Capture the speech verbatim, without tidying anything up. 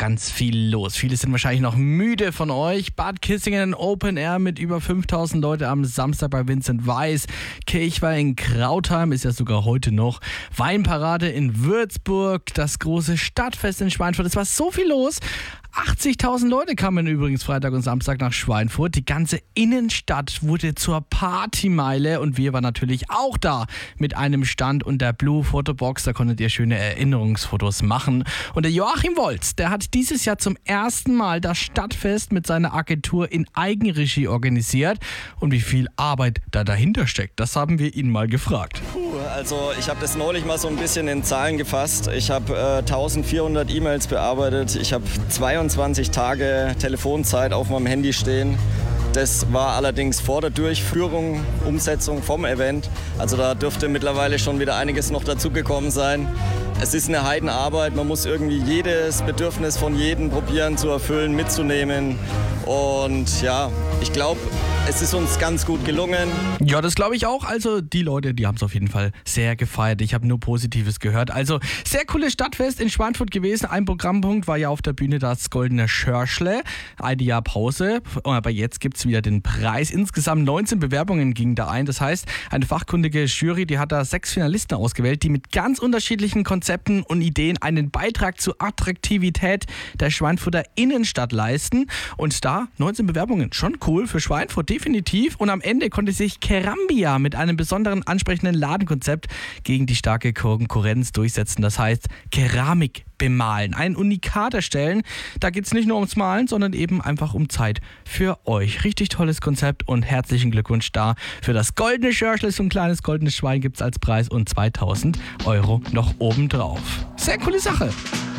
ganz viel los. Viele sind wahrscheinlich noch müde von euch. Bad Kissingen Open Air mit über fünftausend Leute am Samstag bei Vincent Weiss. Kirchweih in Krautheim ist ja sogar heute noch. Weinparade in Würzburg. Das große Stadtfest in Schweinfurt. Es war so viel los. achtzigtausend Leute kamen übrigens Freitag und Samstag nach Schweinfurt. Die ganze Innenstadt wurde zur Partymeile und wir waren natürlich auch da mit einem Stand und der Blue Fotobox. Da konntet ihr schöne Erinnerungsfotos machen. Und der Joachim Wolz, der hat dieses Jahr zum ersten Mal das Stadtfest mit seiner Agentur in Eigenregie organisiert. Und wie viel Arbeit da dahinter steckt, das haben wir ihn mal gefragt. Puh, also ich habe das neulich mal so ein bisschen in Zahlen gefasst. Ich habe äh, eintausendvierhundert E-Mails bearbeitet. Ich habe zweiundzwanzig Tage Telefonzeit auf meinem Handy stehen. Das war allerdings vor der Durchführung, Umsetzung vom Event. Also da dürfte mittlerweile schon wieder einiges noch dazugekommen sein. Es ist eine Heidenarbeit, man muss irgendwie jedes Bedürfnis von jedem probieren zu erfüllen, mitzunehmen. Und ja, ich glaube, es ist uns ganz gut gelungen. Ja, das glaube ich auch. Also die Leute, die haben es auf jeden Fall sehr gefeiert. Ich habe nur Positives gehört. Also sehr cooles Stadtfest in Schweinfurt gewesen. Ein Programmpunkt war ja auf der Bühne das Goldene Schörschle. Ein Jahr Pause, aber jetzt gibt es wieder den Preis. Insgesamt neunzehn Bewerbungen gingen da ein. Das heißt, eine fachkundige Jury, die hat da sechs Finalisten ausgewählt, die mit ganz unterschiedlichen Konzepten und Ideen einen Beitrag zur Attraktivität der Schweinfurter Innenstadt leisten. Und da neunzehn Bewerbungen. Schon cool für Schweinfurt, definitiv. Und am Ende konnte sich Kerambia mit einem besonderen ansprechenden Ladenkonzept gegen die starke Konkurrenz durchsetzen. Das heißt, Keramik bemalen, ein Unikat erstellen. Da geht es nicht nur ums Malen, sondern eben einfach um Zeit für euch. Richtig tolles Konzept und herzlichen Glückwunsch da. Für das Goldene Schörschle, so ein kleines goldenes Schwein gibt es als Preis und zweitausend Euro noch obendrauf. Sehr coole Sache.